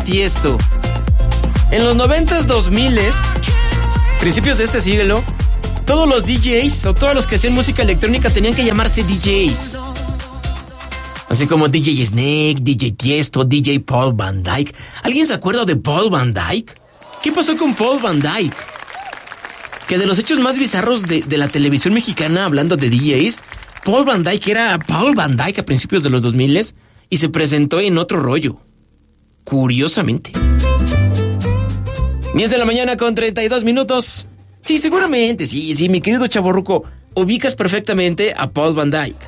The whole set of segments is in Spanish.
Tiesto. En los 90s, 2000s, principios de este siglo, todos los DJs o todos los que hacían música electrónica tenían que llamarse DJs. Así como DJ Snake, DJ Tiesto, DJ Paul Van Dyke. ¿Alguien se acuerda de Paul Van Dyke? ¿Qué pasó con Paul Van Dyke? Que de los hechos más bizarros de la televisión mexicana, hablando de DJs, Paul Van Dyke era Paul Van Dyke a principios de los 2000s y se presentó en otro rollo. Curiosamente. 10 de la mañana con 32 minutos. Sí, seguramente, sí, mi querido chavorruco, ubicas perfectamente a Paul Van Dyke.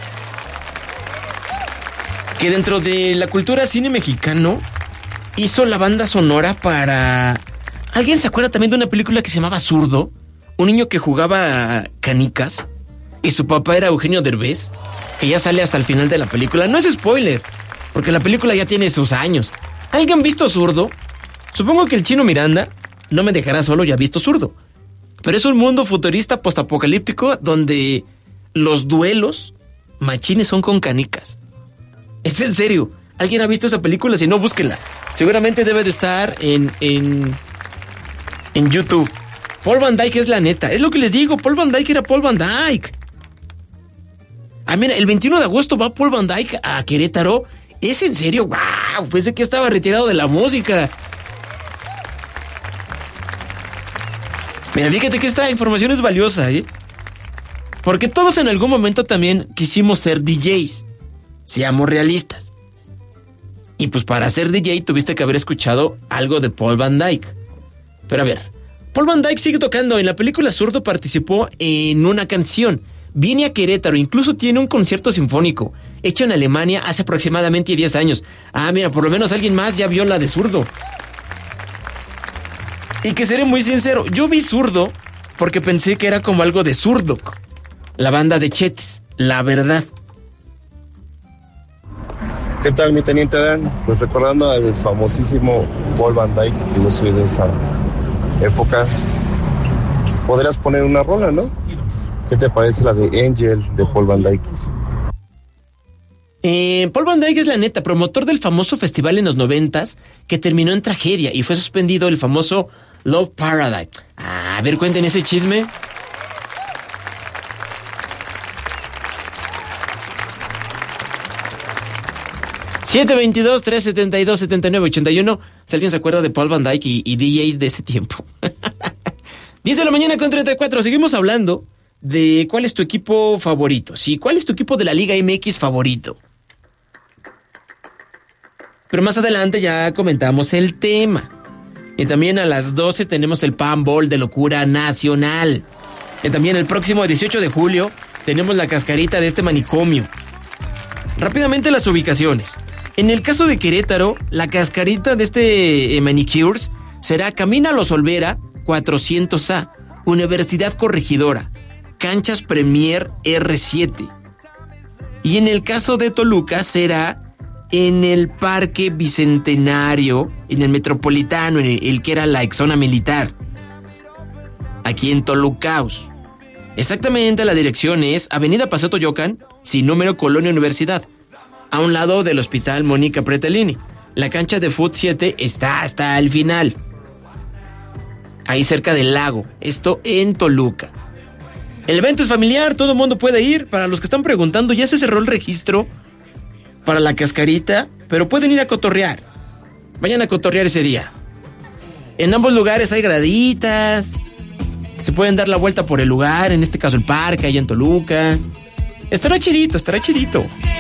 Que dentro de la cultura cine mexicano hizo la banda sonora para... ¿Alguien se acuerda también de una película que se llamaba Zurdo? Un niño que jugaba canicas y su papá era Eugenio Derbez, que ya sale hasta el final de la película. No es spoiler, porque la película ya tiene sus años. ¿Alguien ha visto Zurdo? Supongo que el Chino Miranda no me dejará solo, ya ha visto Zurdo. Pero es un mundo futurista postapocalíptico donde los duelos machines son con canicas. Es en serio. ¿Alguien ha visto esa película? Si no, búsquela. Seguramente debe de estar en YouTube. Paul Van Dyke es la neta. Es lo que les digo. Paul Van Dyke era Paul Van Dyke. Ah, mira, el 21 de agosto va Paul Van Dyke a Querétaro. ¿Es en serio? ¡Wow! Pensé que estaba retirado de la música. Mira, fíjate que esta información es valiosa, ¿eh? Porque todos en algún momento también quisimos ser DJs. Seamos realistas. Y pues para ser DJ tuviste que haber escuchado algo de Paul Van Dyke. Pero a ver, Paul Van Dyke sigue tocando. En la película Zurdo participó en una canción. Viene a Querétaro, incluso tiene un concierto sinfónico hecho en Alemania hace aproximadamente 10 años. Ah, mira, por lo menos alguien más ya vio la de Zurdo. Y que seré muy sincero, yo vi Zurdo porque pensé que era como algo de Zurdok, la banda de Chetes, la verdad. ¿Qué tal, mi teniente Dan? Pues recordando al famosísimo Paul Van Dyke, que yo soy de esa época, podrías poner una rola, ¿no? ¿Qué te parece la de Angel de Paul Van Dyke? Paul Van Dyke es la neta, promotor del famoso festival en los 90s que terminó en tragedia y fue suspendido el famoso Love Paradise. A ver, cuenten ese chisme. (722-372-7981) si alguien se acuerda de Paul Van Dyke y DJs de ese tiempo. 10 de la mañana con 34. Seguimos hablando de cuál es tu equipo favorito. Sí, ¿cuál es tu equipo de la Liga MX favorito? Pero más adelante ya comentamos el tema. Y también a las 12 tenemos el Panball de locura nacional. Y también el próximo 18 de julio tenemos la cascarita de este manicomio. Rápidamente las ubicaciones. En el caso de Querétaro, la cascarita de este manicures será Camina Los Olvera 400A, Universidad Corregidora, Canchas Premier R7. Y en el caso de Toluca será en el Parque Bicentenario, en el Metropolitano, en el que era la exzona militar, aquí en Tolucaus. Exactamente, la dirección es Avenida Paseo Toyocan, sin número, Colonia Universidad, a un lado del Hospital Mónica Pretelini. La cancha de Fut 7 está hasta el final, ahí cerca del lago, esto en Toluca. El evento es familiar, todo el mundo puede ir. Para los que están preguntando, ya se cerró el registro para la cascarita, pero pueden ir a cotorrear. Vayan a cotorrear ese día. En ambos lugares hay graditas, se pueden dar la vuelta por el lugar, en este caso el parque, allá en Toluca. Estará chidito, estará chidito.